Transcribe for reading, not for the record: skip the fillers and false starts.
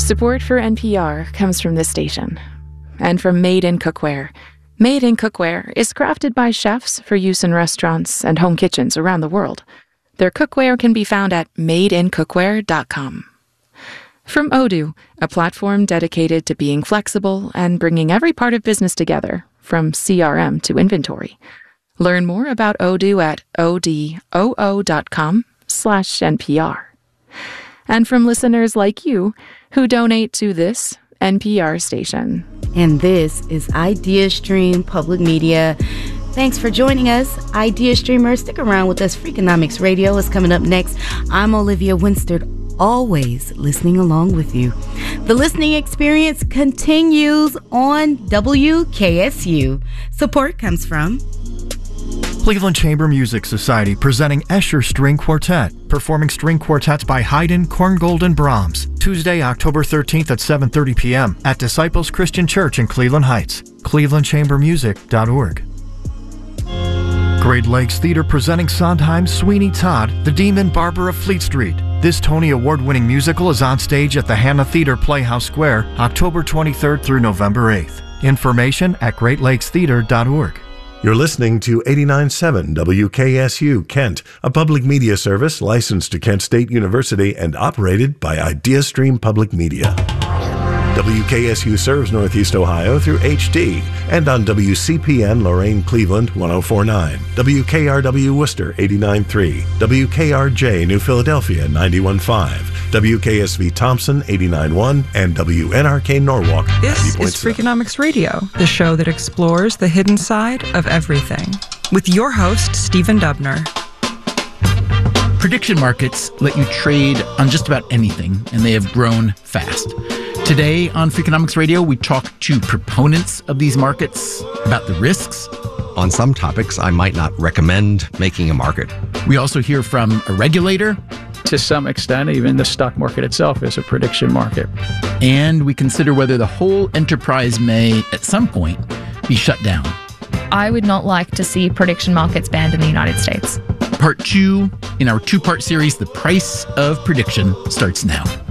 Support for NPR comes from this station and from Made in Cookware. Made in Cookware is crafted by chefs for use in restaurants and home kitchens around the world. Their cookware can be found at madeincookware.com. From Odoo, a platform dedicated to being flexible and bringing every part of business together, from CRM to inventory. Learn more about Odoo at odoo.com/NPR. And from listeners like you who donate to this NPR station. And this is IdeaStream Public Media. Thanks for joining us, Idea Streamers. Stick around with us. Freakonomics Radio is coming up next. I'm Olivia Winstead, always listening along with you. The listening experience continues on WKSU. Support comes from Cleveland Chamber Music Society presenting Escher String Quartet, performing string quartets by Haydn, Korngold, and Brahms, Tuesday, October 13th at 7:30 p.m. at Disciples Christian Church in Cleveland Heights, clevelandchambermusic.org. Great Lakes Theater presenting Sondheim's Sweeney Todd, The Demon Barber of Fleet Street. This Tony Award-winning musical is on stage at the Hannah Theater Playhouse Square, October 23rd through November 8th. Information at greatlakestheater.org. You're listening to 89.7 WKSU Kent, a public media service licensed to Kent State University and operated by IdeaStream Public Media. WKSU serves Northeast Ohio through HD and on WCPN Lorain Cleveland 104.9, WKRW Worcester 89.3, WKRJ New Philadelphia 91.5, WKSV Thompson 89.1, and WNRK Norwalk 90.7. This is Freakonomics Radio, the show that explores the hidden side of everything, with your host, Stephen Dubner. Prediction markets let you trade on just about anything, and they have grown fast. Today on Freakonomics Radio, we talk to proponents of these markets about the risks. On some topics, I might not recommend making a market. We also hear from a regulator. To some extent, even the stock market itself is a prediction market. And we consider whether the whole enterprise may, at some point, be shut down. I would not like to see prediction markets banned in the United States. Part 2 in our 2-part series, The Price of Prediction, starts now.